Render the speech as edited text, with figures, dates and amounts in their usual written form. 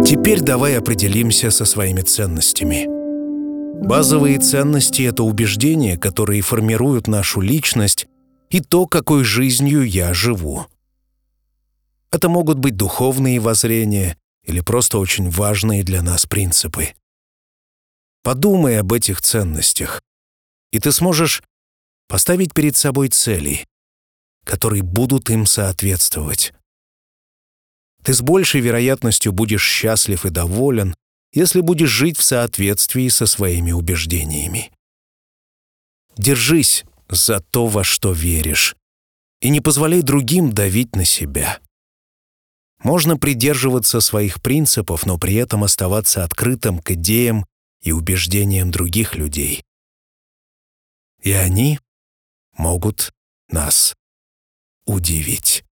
Теперь давай определимся со своими ценностями. Базовые ценности — это убеждения, которые формируют нашу личность и то, какой жизнью я живу. Это могут быть духовные воззрения или просто очень важные для нас принципы. Подумай об этих ценностях, и ты сможешь поставить перед собой цели, которые будут им соответствовать. Ты с большей вероятностью будешь счастлив и доволен, если будешь жить в соответствии со своими убеждениями. Держись за то, во что веришь, и не позволяй другим давить на себя. Можно придерживаться своих принципов, но при этом оставаться открытым к идеям и убеждениям других людей. И они могут нас удивить.